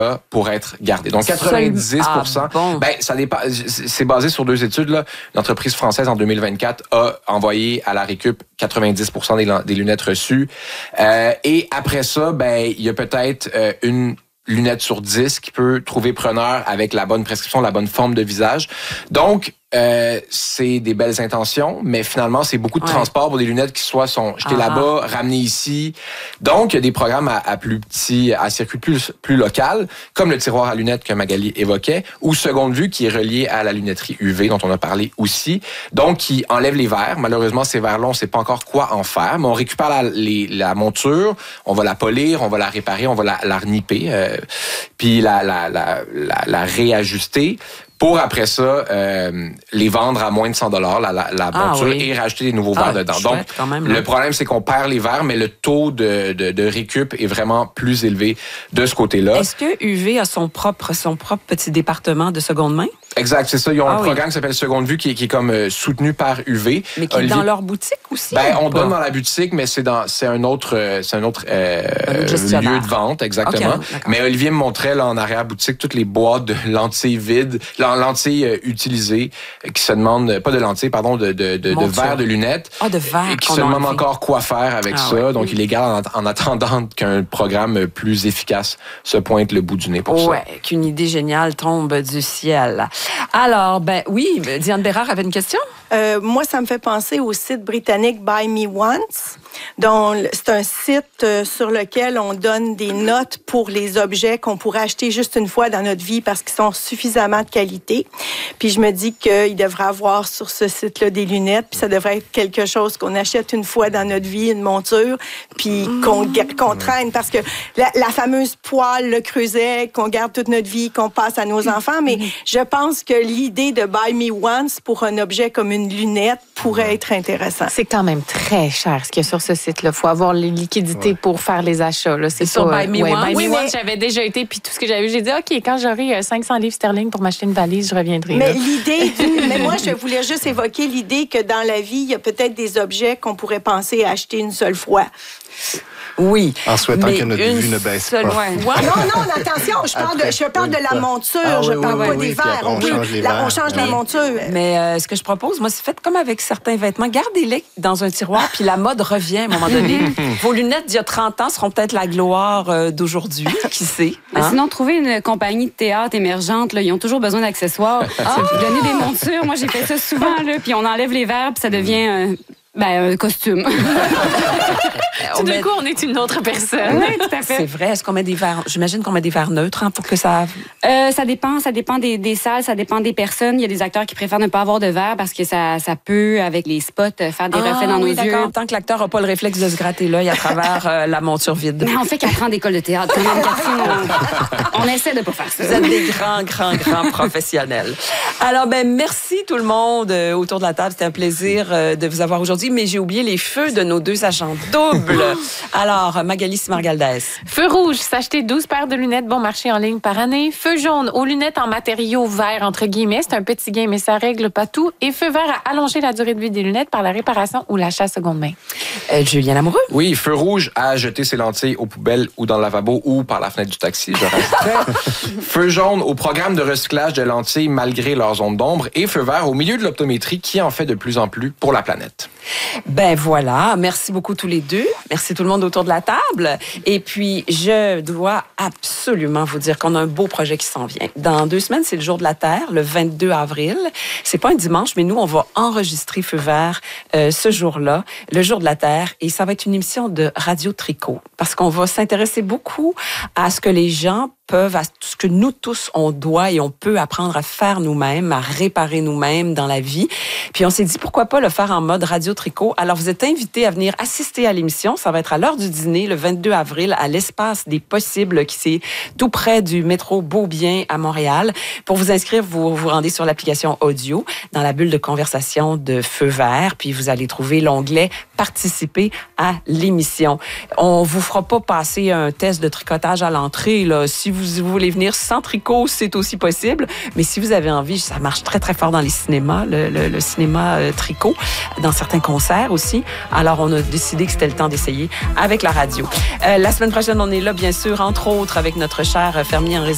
pour être gardé. Donc 90%, ça dépend. C'est basé sur 2 études là. L'entreprise française en 2024 a envoyé à la récup 90% des lunettes reçues. Et après ça, il y a peut-être une lunette sur 10 qui peut trouver preneur avec la bonne prescription, la bonne forme de visage. Donc c'est des belles intentions, mais finalement, c'est beaucoup de transport pour des lunettes qui sont jetées là-bas, ramenées ici. Donc, il y a des programmes à circuit plus local, comme le tiroir à lunettes que Magali évoquait, ou Seconde Vue, qui est relié à la lunetterie UV, dont on a parlé aussi. Donc, qui enlève les verres. Malheureusement, ces verres-là, on ne sait pas encore quoi en faire, mais on récupère la monture, on va la polir, on va la réparer, on va la reniper, puis la réajuster, pour après ça, les vendre à moins de 100 $, la monture, et rajouter des nouveaux verres dedans. Donc, le problème, c'est qu'on perd les verres, mais le taux de récup est vraiment plus élevé de ce côté-là. Est-ce que UV a son propre petit département de seconde main? Exact, c'est ça. Ils ont un programme qui s'appelle Seconde Vue qui est comme soutenu par UV. Mais qui est dans leur boutique aussi? On donne dans la boutique, mais c'est un autre lieu de vente, exactement. Okay, mais Olivier me montrait là en arrière-boutique toutes les boîtes de lentilles vides, lentilles utilisées, qui se demandent, pas de lentilles, pardon, de verres de lunettes. De verres. Et qui se demandent encore quoi faire avec ça. Ouais. Donc, ils les gardent en attendant qu'un programme plus efficace se pointe le bout du nez pour ça. Ouais, qu'une idée géniale tombe du ciel. Alors, Diane Bérard avait une question? Moi, ça me fait penser au site britannique Buy Me Once. C'est un site sur lequel on donne des notes pour les objets qu'on pourrait acheter juste une fois dans notre vie parce qu'ils sont suffisamment de qualité. Puis je me dis qu'il devrait avoir sur ce site-là des lunettes, puis ça devrait être quelque chose qu'on achète une fois dans notre vie, une monture, puis qu'on traîne, parce que la fameuse poêle, le creuset, qu'on garde toute notre vie, qu'on passe à nos enfants, mais je pense que l'idée de Buy Me Once pour un objet comme une lunette pourrait être intéressant. C'est quand même très cher ce qu'il y a sur ce site-là. Il faut avoir les liquidités pour faire les achats. Là. C'est sur Buy Me Once. Buy Me Once, j'avais déjà été, puis tout ce que j'avais vu, j'ai dit, OK, quand j'aurai 500 livres sterling pour m'acheter une valise, je reviendrai. Mais mais moi, je voulais juste évoquer l'idée que dans la vie, il y a peut-être des objets qu'on pourrait penser à acheter une seule fois. Oui. En souhaitant que notre vue ne baisse pas. Non, attention, je parle de la monture, je parle pas des verres. On change la monture. Mais ce que je propose, moi, c'est faites comme avec certains vêtements. Gardez-les dans un tiroir, puis la mode revient à un moment donné. Vos lunettes d'il y a 30 ans seront peut-être la gloire d'aujourd'hui, qui sait. Hein? Sinon, trouvez une compagnie de théâtre émergente, là, ils ont toujours besoin d'accessoires. Donnez des montures, moi j'ai fait ça souvent, là, puis on enlève les verres, puis ça devient un costume. Tout d'un coup, on est une autre personne. Oui, tout à fait. C'est vrai. Est-ce qu'on met des verres? J'imagine qu'on met des verres neutres pour que ça... Ça dépend des salles, ça dépend des personnes. Il y a des acteurs qui préfèrent ne pas avoir de verre parce que ça peut, avec les spots, faire des reflets dans nos yeux. Tant que l'acteur n'a pas le réflexe de se gratter l'œil à travers la monture vide. Mais on fait 4 ans d'école de théâtre quand même, Catherine. On essaie de ne pas faire ça. Vous êtes des grands professionnels. Alors, merci tout le monde autour de la table. C'était un plaisir de vous avoir aujourd'hui. Mais j'ai oublié les feux de nos 2 agents doubles. Alors, Magali Simargaldès. Feu rouge, s'acheter 12 paires de lunettes bon marché en ligne par année. Feu jaune, aux lunettes en matériaux verts, entre guillemets. C'est un petit gain, mais ça règle pas tout. Et feu vert, à allonger la durée de vie des lunettes par la réparation ou l'achat seconde main. Julien Lamoureux. Oui, feu rouge, à jeter ses lentilles aux poubelles ou dans le lavabo ou par la fenêtre du taxi, je rajouterais. Feu jaune, au programme de recyclage de lentilles malgré leur zone d'ombre. Et feu vert, au milieu de l'optométrie qui en fait de plus en plus pour la planète. Voilà. Merci beaucoup tous les deux. Merci tout le monde autour de la table. Et puis, je dois absolument vous dire qu'on a un beau projet qui s'en vient. Dans 2 semaines, c'est le jour de la Terre, le 22 avril. C'est pas un dimanche, mais nous, on va enregistrer Feu vert ce jour-là, le jour de la Terre. Et ça va être une émission de Radio Tricot. Parce qu'on va s'intéresser beaucoup à ce que les gens peuvent, à ce que nous tous, on doit et on peut apprendre à faire nous-mêmes, à réparer nous-mêmes dans la vie. Puis on s'est dit, pourquoi pas le faire en mode Radio Tricot. Alors, vous êtes invités à venir assister à l'émission. Ça va être à l'heure du dîner, le 22 avril, à l'Espace des Possibles, qui c'est tout près du métro Beaubien à Montréal. Pour vous inscrire, vous vous rendez sur l'application audio, dans la bulle de conversation de Feu vert, puis vous allez trouver l'onglet « Participer à l'émission ». On vous fera pas passer un test de tricotage à l'entrée, là. Si vous voulez venir sans tricot, c'est aussi possible. Mais si vous avez envie, ça marche très, très fort dans les cinémas, le cinéma tricot, dans certains concerts aussi. Alors, on a décidé que c'était le temps d'essayer avec la radio. La semaine prochaine, on est là, bien sûr, entre autres, avec notre cher fermier en résidence